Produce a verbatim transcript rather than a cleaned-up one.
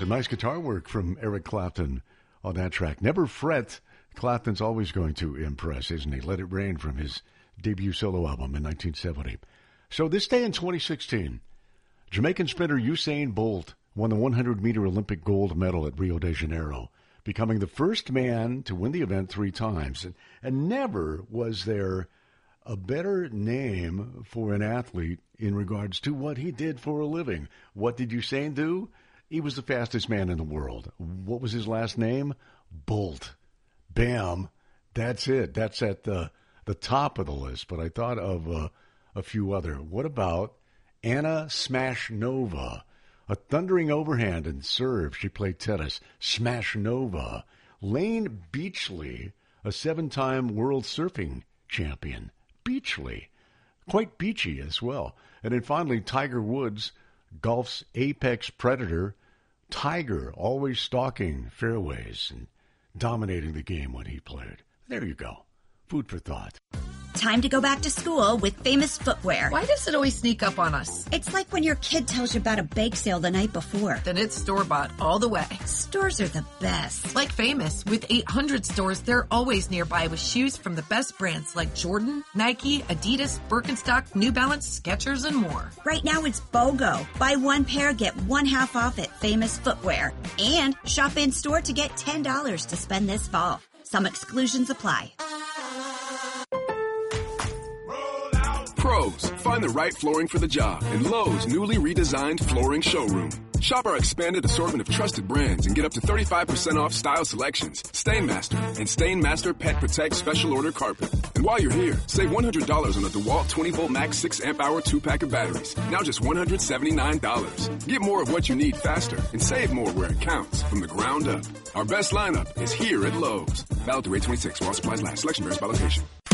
Some nice guitar work from Eric Clapton on that track. Never Fret. Clapton's always going to impress, isn't he? Let It Rain from his debut solo album in nineteen seventy. So this day in twenty sixteen, Jamaican sprinter Usain Bolt won the one hundred meter Olympic gold medal at Rio de Janeiro, becoming the first man to win the event three times. And, and never was there a better name for an athlete in regards to what he did for a living. What did Usain do? He was the fastest man in the world. What was his last name? Bolt. Bam. That's it. That's at the, the top of the list. But I thought of uh, a few other. What about Anna Smashnova? A thundering overhand and serve. She played tennis. Smashnova. Lane Beachley, a seven-time world surfing champion. Beachley. Quite beachy as well. And then finally, Tiger Woods, golf's apex predator. Tiger, always stalking fairways and dominating the game when he played. There you go. Food for thought. Time to go back to school with Famous Footwear. Why does it always sneak up on us? It's like when your kid tells you about a bake sale the night before. Then it's store-bought all the way. Stores are the best. Like Famous. With eight hundred stores, they're always nearby with shoes from the best brands like Jordan, Nike, Adidas, Birkenstock, New Balance, Skechers, and more. Right now it's BOGO. Buy one pair, get one half off at Famous Footwear. And shop in-store to get ten dollars to spend this fall. Some exclusions apply. Pros, find the right flooring for the job in Lowe's newly redesigned flooring showroom. Shop our expanded assortment of trusted brands and get up to thirty-five percent off style selections, Stainmaster, and Stainmaster Pet Protect Special Order Carpet. And while you're here, save one hundred dollars on a DeWalt twenty volt max six amp hour two pack of batteries. Now just one hundred seventy-nine dollars. Get more of what you need faster and save more where it counts from the ground up. Our best lineup is here at Lowe's. Valid through eight twenty-six while supplies last. Selection varies by location.